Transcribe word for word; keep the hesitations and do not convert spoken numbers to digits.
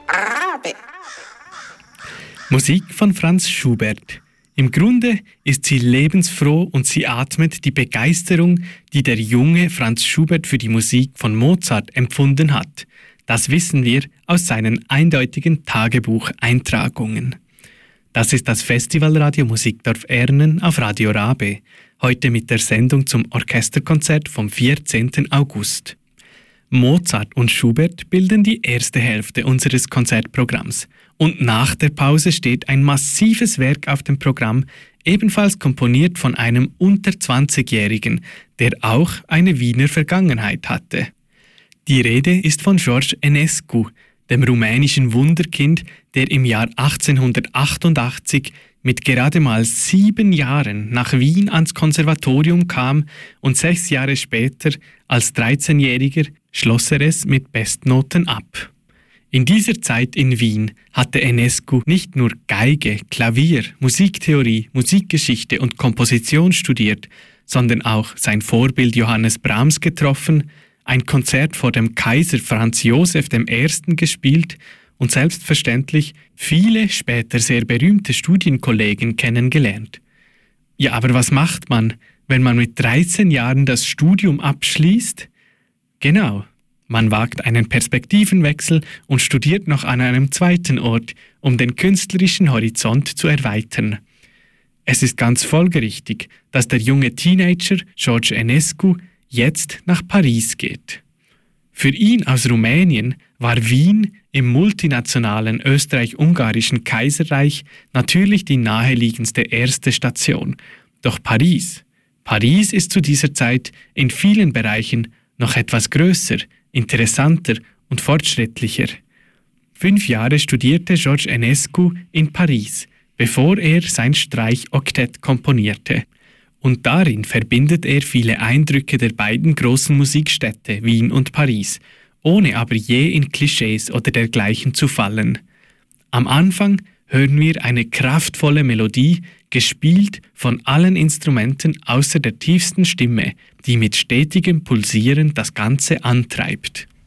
Musik von Franz Schubert. Im Grunde ist sie lebensfroh und sie atmet die Begeisterung, die der junge Franz Schubert für die Musik von Mozart empfunden hat. Das wissen wir aus seinen eindeutigen Tagebucheintragungen. Das ist das Festivalradio Musikdorf Ernen auf Radio Rabe. Heute mit der Sendung zum Orchesterkonzert vom vierzehnten August. Mozart und Schubert bilden die erste Hälfte unseres Konzertprogramms. Und nach der Pause steht ein massives Werk auf dem Programm, ebenfalls komponiert von einem unter zwanzigjährigen, der auch eine Wiener Vergangenheit hatte. Die Rede ist von George Enescu, dem rumänischen Wunderkind, der im Jahr achtzehnhundertachtundachtzig mit gerade mal sieben Jahren nach Wien ans Konservatorium kam und sechs Jahre später, als dreizehnjähriger, schloss er es mit Bestnoten ab. In dieser Zeit in Wien hatte Enescu nicht nur Geige, Klavier, Musiktheorie, Musikgeschichte und Komposition studiert, sondern auch sein Vorbild Johannes Brahms getroffen, ein Konzert vor dem Kaiser Franz Josef der Erste gespielt und selbstverständlich viele später sehr berühmte Studienkollegen kennengelernt. Ja, aber was macht man, wenn man mit dreizehn Jahren das Studium abschließt? Genau, man wagt einen Perspektivenwechsel und studiert noch an einem zweiten Ort, um den künstlerischen Horizont zu erweitern. Es ist ganz folgerichtig, dass der junge Teenager George Enescu jetzt nach Paris geht. Für ihn aus Rumänien war Wien im multinationalen österreich-ungarischen Kaiserreich natürlich die naheliegendste erste Station. Doch Paris, Paris ist zu dieser Zeit in vielen Bereichen noch etwas größer, interessanter und fortschrittlicher. Fünf Jahre studierte George Enescu in Paris, bevor er sein Streichoktett komponierte. Und darin verbindet er viele Eindrücke der beiden großen Musikstädte Wien und Paris, ohne aber je in Klischees oder dergleichen zu fallen. Am Anfang hören wir eine kraftvolle Melodie, gespielt von allen Instrumenten außer der tiefsten Stimme, die mit stetigem Pulsieren das Ganze antreibt.